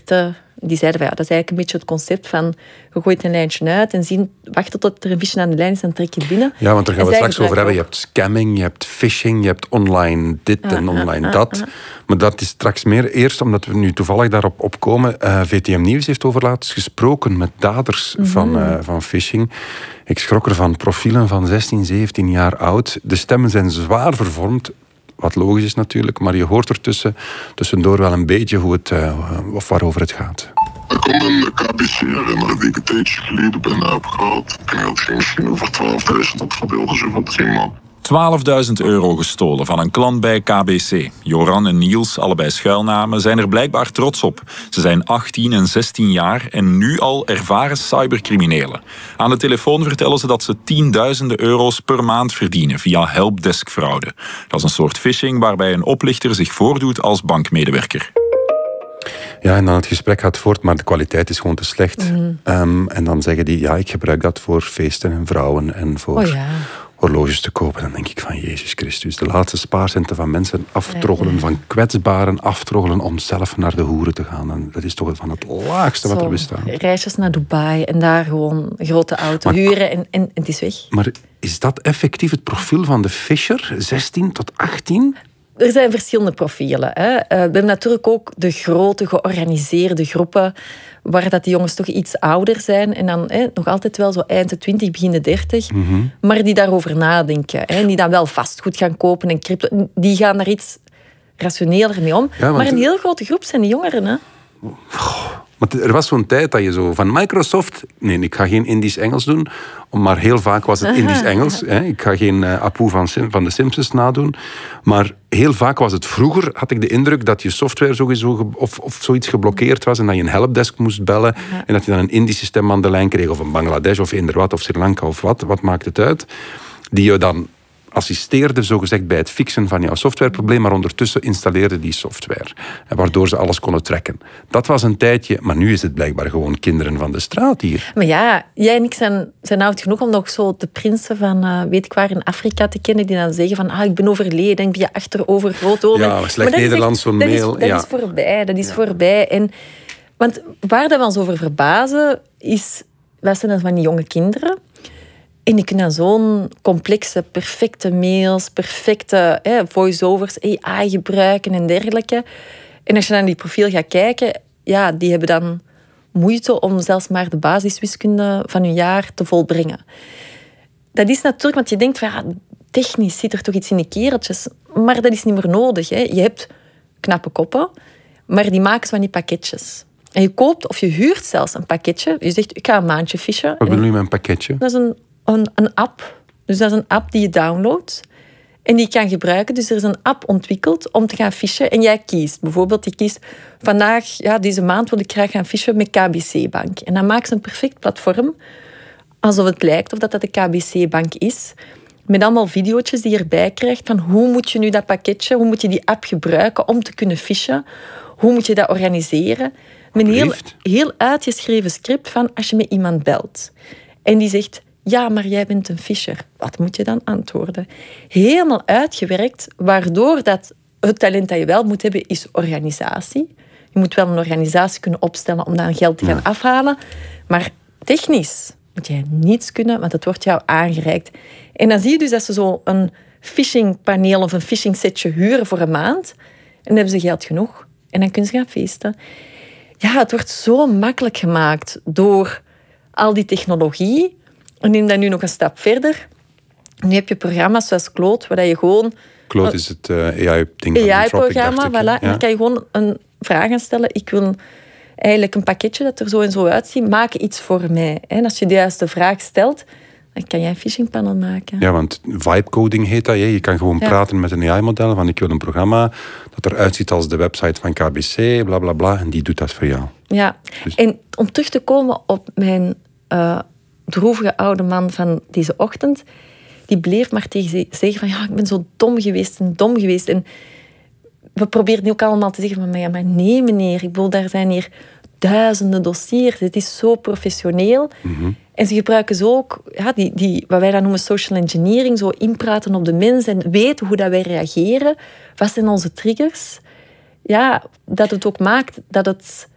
Die zeiden van, dat is eigenlijk een beetje het concept van je gooit een lijntje uit en wachten tot er een visje aan de lijn is en trek je het binnen. Ja, want daar gaan we het straks over hebben. Je hebt scamming, je hebt phishing, je hebt online dit en online dat. Maar dat is straks meer. Eerst, omdat we nu toevallig daarop komen, VTM Nieuws heeft over laatst gesproken met daders van phishing. Ik schrok ervan. Profielen van 16, 17 jaar oud. De stemmen zijn zwaar vervormd. Wat logisch is natuurlijk, maar je hoort tussendoor wel een beetje of waarover het gaat. Ik kon een KBC herinneren die ik een tijdje geleden ben heb gehad. Ik denk dat het ging misschien over 12.000 op verbeelden, zo van 3 man. €12.000 gestolen van een klant bij KBC. Joran en Niels, allebei schuilnamen, zijn er blijkbaar trots op. Ze zijn 18 en 16 jaar en nu al ervaren cybercriminelen. Aan de telefoon vertellen ze dat ze tienduizenden euro's per maand verdienen via helpdeskfraude. Dat is een soort phishing waarbij een oplichter zich voordoet als bankmedewerker. Ja, en dan het gesprek gaat voort, maar de kwaliteit is gewoon te slecht. En dan zeggen die, ik gebruik dat voor feesten en vrouwen en voor horloges te kopen. Dan denk ik van, Jezus Christus, de laatste spaarcenten van mensen aftroggelen, van kwetsbaren aftroggelen om zelf naar de hoeren te gaan. En dat is toch van het laagste wat er bestaat. Reisjes naar Dubai en daar gewoon een grote auto huren en het is weg. Maar is dat effectief het profiel van de fisher, 16 tot 18? Er zijn verschillende profielen. We hebben natuurlijk ook de grote georganiseerde groepen waar dat die jongens toch iets ouder zijn en dan nog altijd wel zo eind de 20, begin de 30, maar die daarover nadenken. En die dan wel vastgoed gaan kopen en crypto. Die gaan daar iets rationeler mee om. Ja, maar een heel grote groep zijn de jongeren. Hè? Maar er was zo'n tijd dat je zo van Microsoft... Nee, ik ga geen Indisch-Engels doen, maar heel vaak was het Indisch-Engels. Ik ga geen Apu van de Simpsons nadoen. Maar heel vaak was het vroeger, had ik de indruk dat je software sowieso of zoiets geblokkeerd was en dat je een helpdesk moest bellen en dat je dan een Indische stem aan de lijn kreeg of een Bangladesh of eender wat of Sri Lanka of wat maakt het uit, die je dan assisteerde zogezegd bij het fixen van jouw softwareprobleem, maar ondertussen installeerde die software. Waardoor ze alles konden trekken. Dat was een tijdje, maar nu is het blijkbaar gewoon kinderen van de straat hier. Maar ja, jij en ik zijn oud genoeg om nog zo de prinsen van weet ik waar in Afrika te kennen, die dan zeggen van ik ben overleden, ik ben je achterover groot. Ja, slecht Nederlands, zo'n mail. Dat is voorbij, dat is voorbij. En, want waar dat we ons over verbazen, is, wij zijn dan van die jonge kinderen. En die kunnen zo'n complexe, perfecte mails, perfecte voice-overs, AI gebruiken en dergelijke. En als je naar die profiel gaat kijken, die hebben dan moeite om zelfs maar de basiswiskunde van hun jaar te volbrengen. Dat is natuurlijk, want je denkt van technisch zit er toch iets in de kereltjes, maar dat is niet meer nodig. Hè. Je hebt knappe koppen, maar die maken zo van die pakketjes. En je koopt of je huurt zelfs een pakketje. Je zegt, ik ga een maandje fishen. Wat bedoel je met een pakketje? Dat is een app. Dus dat is een app die je downloadt en die je kan gebruiken. Dus er is een app ontwikkeld om te gaan fishen en jij kiest. Bijvoorbeeld, je kiest vandaag, deze maand wil ik graag gaan fishen met KBC-bank. En dan maakt ze een perfect platform, alsof het lijkt of dat de KBC-bank is. Met allemaal video's die je erbij krijgt van hoe moet je nu dat pakketje, hoe moet je die app gebruiken om te kunnen fishen, hoe moet je dat organiseren. Met een heel uitgeschreven script van als je met iemand belt en die zegt, ja, maar jij bent een fisher. Wat moet je dan antwoorden? Helemaal uitgewerkt, waardoor dat het talent dat je wel moet hebben, is organisatie. Je moet wel een organisatie kunnen opstellen om dan geld te gaan afhalen. Maar technisch moet jij niets kunnen, want het wordt jou aangereikt. En dan zie je dus dat ze zo een phishingpaneel of een phishing setje huren voor een maand. En dan hebben ze geld genoeg. En dan kunnen ze gaan feesten. Ja, het wordt zo makkelijk gemaakt door al die technologie. En neem dat nu nog een stap verder. Nu heb je programma's zoals Claude, waar je gewoon... Claude is het AI-ding van AI-programma, voilà. En dan kan je gewoon een vraag aan stellen. Ik wil eigenlijk een pakketje dat er zo en zo uitziet. Maak iets voor mij. En als je de juiste vraag stelt, dan kan jij een phishingpanel maken. Ja, want vibe-coding heet dat. Je kan gewoon praten met een AI-model van ik wil een programma dat eruit ziet als de website van KBC, bla bla bla. En die doet dat voor jou. Ja, dus... En om terug te komen op mijn... droevige oude man van deze ochtend, die bleef maar tegen zeggen van ik ben zo dom geweest. En we probeerden nu ook allemaal te zeggen van maar nee meneer, ik bedoel, daar zijn hier duizenden dossiers. Het is zo professioneel. En ze gebruiken zo ook wat wij dan noemen social engineering, zo inpraten op de mens en weten hoe dat wij reageren. Wat zijn onze triggers? Ja, dat het ook maakt dat het